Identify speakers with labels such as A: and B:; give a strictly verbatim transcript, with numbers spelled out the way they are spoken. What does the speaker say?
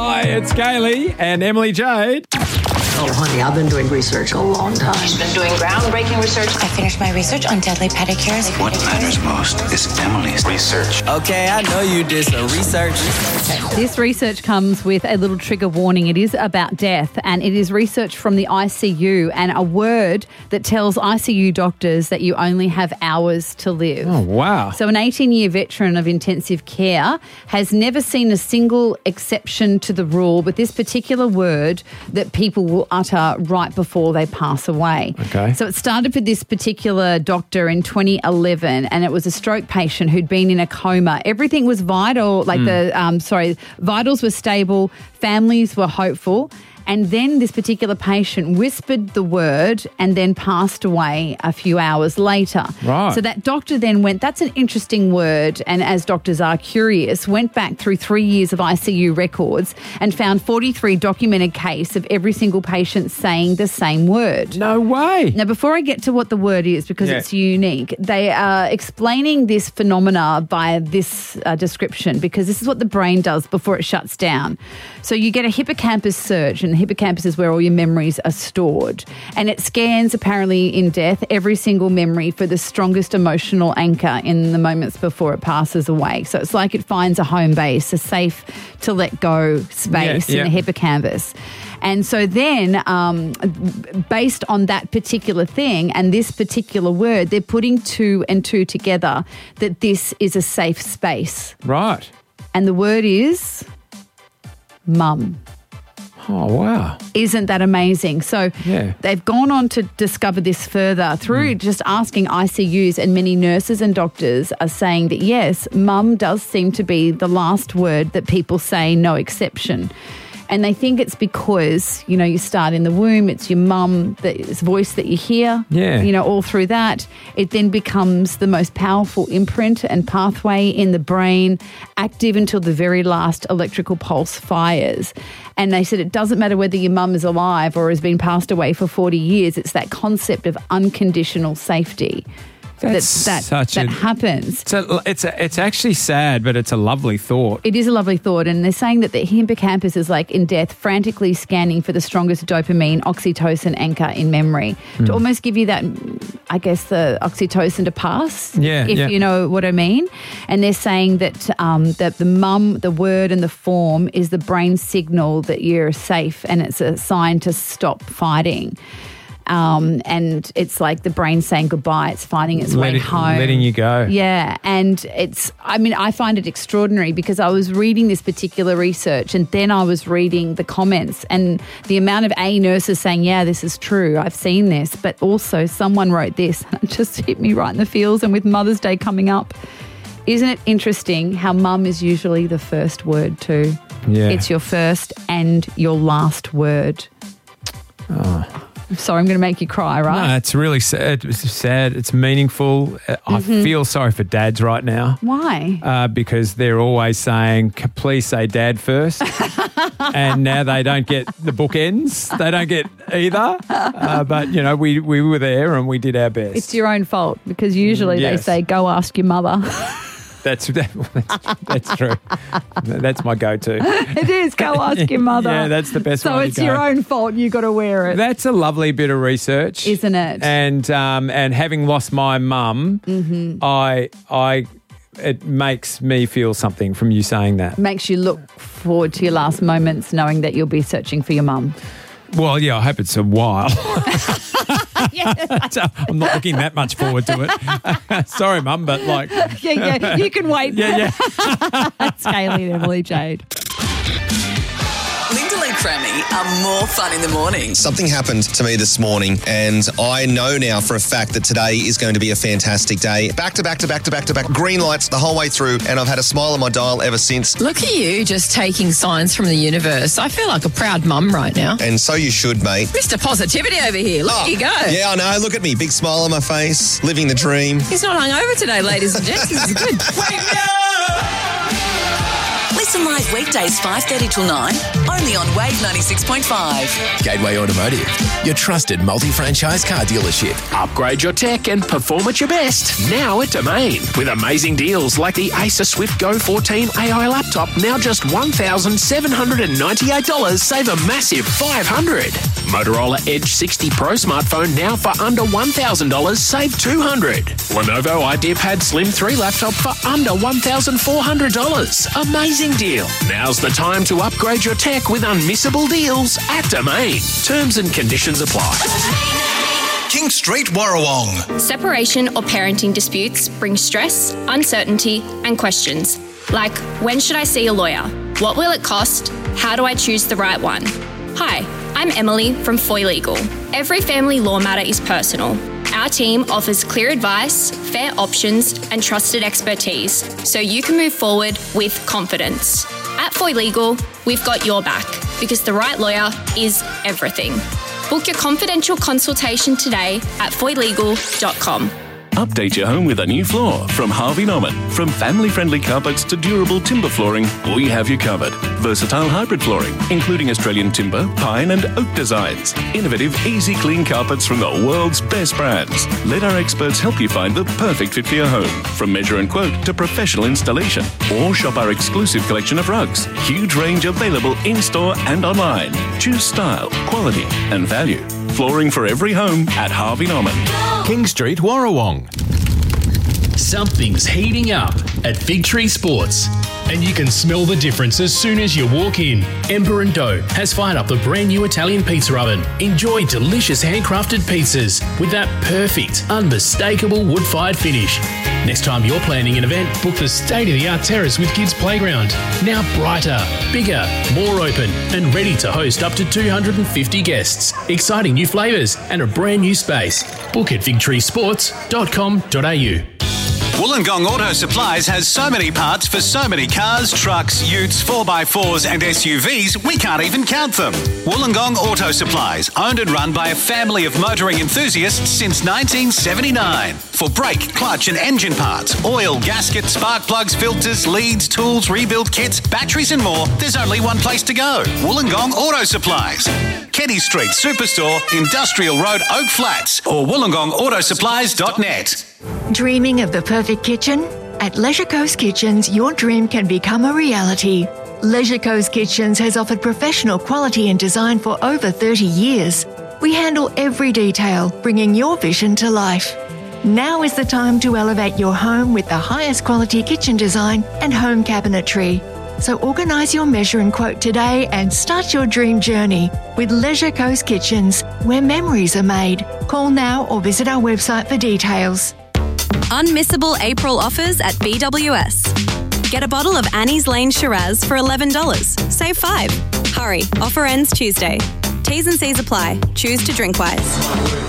A: Hi, it's Kaylee and Emily Jade.
B: Oh, honey, I've been doing research a long time.
C: She's been doing groundbreaking research.
D: I finished my research on deadly pedicures.
E: What matters most is Emily's research.
F: Okay, I know you did some research.
G: This research comes with a little trigger warning. It is about death, and it is research from the I C U and a word that tells I C U doctors that you only have hours to live.
A: Oh, wow.
G: So an eighteen-year veteran of intensive care has never seen a single exception to the rule, but this particular word that people will utter right before they pass away.
A: Okay.
G: So it started for this particular doctor in twenty eleven, and it was a stroke patient who'd been in a coma. Everything was vital, like mm. the, um, sorry, vitals were stable, families were hopeful. And then this particular patient whispered the word and then passed away a few hours later.
A: Right.
G: So that doctor then went, that's an interesting word, and as doctors are curious, went back through three years of I C U records and found forty-three documented cases of every single patient saying the same word.
A: No way.
G: Now, before I get to what the word is, because
A: yeah.
G: it's unique, they are explaining this phenomena by this uh, description, because this is what the brain does before it shuts down. So you get a hippocampus surge, and the hippocampus is where all your memories are stored. And it scans, apparently in death, every single memory for the strongest emotional anchor in the moments before it passes away. So it's like it finds a home base, a safe to let go space
A: yeah, yeah.
G: in the hippocampus. And so then, um, based on that particular thing and this particular word, they're putting two and two together that this is a safe space.
A: Right.
G: And the word is mum.
A: Oh, wow.
G: Isn't that amazing? So
A: yeah.
G: they've gone on to discover this further through mm. just asking I C Us, and many nurses and doctors are saying that, yes, mum does seem to be the last word that people say, no exception. And they think it's because, you know, you start in the womb, it's your mum, the voice that you hear,
A: yeah.
G: you know, all through that. It then becomes the most powerful imprint and pathway in the brain, active until the very last electrical pulse fires. And they said it doesn't matter whether your mum is alive or has been passed away for forty years, it's that concept of unconditional safety.
A: That's
G: that that,
A: such
G: that
A: a,
G: happens.
A: It's a, it's a, it's actually sad, but it's a lovely thought.
G: It is a lovely thought, and they're saying that the hippocampus is like in death, frantically scanning for the strongest dopamine, oxytocin anchor in memory mm. to almost give you that, I guess, the oxytocin to pass.
A: Yeah,
G: if
A: yeah.
G: you know what I mean. And they're saying that um, that the mum, the word, and the form is the brain signal that you're safe, and it's a sign to stop fighting. Um, and it's like the brain saying goodbye. It's finding its
A: Let
G: way
A: it,
G: home.
A: Letting you go.
G: Yeah. And it's, I mean, I find it extraordinary because I was reading this particular research and then I was reading the comments and the amount of A nurses saying, yeah, this is true. I've seen this. But also someone wrote this and it just hit me right in the feels. And with Mother's Day coming up, isn't it interesting how mum is usually the first word too?
A: Yeah.
G: It's your first and your last word.
A: Oh.
G: Sorry, I'm going to make you cry, right?
A: No, it's really sad. It's sad. It's meaningful. Mm-hmm. I feel sorry for dads right now.
G: Why?
A: Uh, because they're always saying, please say dad first. And now they don't get the bookends. They don't get either. Uh, but, you know, we, we were there and we did our best.
G: It's your own fault because usually
A: yes.
G: they say, go ask your mother.
A: That's, that, that's true. That's my go-to.
G: It is. Go ask your mother.
A: Yeah, that's the best
G: so
A: way to
G: it's
A: go.
G: your own fault. You got to wear it.
A: That's a lovely bit of research,
G: isn't it?
A: And um, and having lost my mum,
G: mm-hmm.
A: I I it makes me feel something from you saying that.
G: Makes you look forward to your last moments, knowing that you'll be searching for your mum.
A: Well, yeah, I hope it's a while. So I'm not looking that much forward to it. Sorry, Mum, but like...
G: Yeah, yeah, you can wait.
A: Yeah, yeah.
G: That's Kaylee and Emily Jade.
H: Linda and Crammy are more fun in the morning.
I: Something happened to me this morning and I know now for a fact that today is going to be a fantastic day. Back to back to back to back to back. Green lights the whole way through and I've had a smile on my dial ever since.
H: Look at you just taking signs from the universe. I feel like a proud mum right now.
I: And so you should, mate.
H: Mister Positivity over here. Look
I: oh,
H: at you go.
I: Yeah, I know. Look at me. Big smile on my face. Living the dream.
H: He's not hungover today, ladies and gents. This is good.
C: Wake me up!
J: Listen live weekdays five thirty till nine, only on Wave ninety-six point five.
K: Gateway Automotive, your trusted multi-franchise car dealership.
L: Upgrade your tech and perform at your best now at Domain with amazing deals like the Acer Swift Go fourteen A I laptop, now just one thousand seven hundred ninety-eight dollars, save a massive five hundred dollars. Motorola Edge sixty Pro smartphone now for under one thousand dollars, save two hundred dollars. Lenovo IdeaPad Slim three laptop for under one thousand four hundred dollars. Amazing deal. Now's the time to upgrade your tech with unmissable deals at Domain. Terms and conditions apply.
M: King Street, Warrawong.
N: Separation or parenting disputes bring stress, uncertainty, and questions. Like, when should I see a lawyer? What will it cost? How do I choose the right one? Hi, I'm Emily from Foy Legal. Every family law matter is personal. Our team offers clear advice, fair options, and trusted expertise, so you can move forward with confidence. At Foy Legal, we've got your back, because the right lawyer is everything. Book your confidential consultation today at foy legal dot com.
O: Update your home with a new floor from Harvey Norman. From family-friendly carpets to durable timber flooring, we have you covered. Versatile hybrid flooring, including Australian timber, pine and oak designs. Innovative, easy clean carpets from the world's best brands. Let our experts help you find the perfect fit for your home. From measure and quote to professional installation. Or shop our exclusive collection of rugs. Huge range available in-store and online. Choose style, quality and value. Flooring for every home at Harvey Norman.
P: King Street, Warrawong.
Q: Something's heating up at Fig Tree Sports, and you can smell the difference as soon as you walk in. Ember and Dough has fired up the brand new Italian pizza oven. Enjoy delicious handcrafted pizzas with that perfect, unmistakable wood-fired finish. Next time you're planning an event, book the state-of-the-art terrace with Kids Playground. Now brighter, bigger, more open, and ready to host up to two hundred fifty guests. Exciting new flavours and a brand new space. Book at fig tree sports dot com dot a u.
M: Wollongong Auto Supplies has so many parts for so many cars, trucks, utes, four by fours and S U Vs, we can't even count them. Wollongong Auto Supplies, owned and run by a family of motoring enthusiasts since nineteen seventy-nine. For brake, clutch and engine parts, oil, gasket, spark plugs, filters, leads, tools, rebuild kits, batteries and more, there's only one place to go. Wollongong Auto Supplies. Kenny Street Superstore, Industrial Road, Oak Flats, or wollongong auto supplies dot net.
R: Dreaming of the perfect kitchen? At Leisure Coast Kitchens, your dream can become a reality. Leisure Coast Kitchens has offered professional quality and design for over thirty years. We handle every detail, bringing your vision to life. Now is the time to elevate your home with the highest quality kitchen design and home cabinetry. So organise your measure and quote today and start your dream journey with Leisure Coast Kitchens, where memories are made. Call now or visit our website for details.
S: Unmissable April offers at B W S. Get a bottle of Annie's Lane Shiraz for eleven dollars. Save five. Hurry, offer ends Tuesday. T's and C's apply. Choose to drink wise.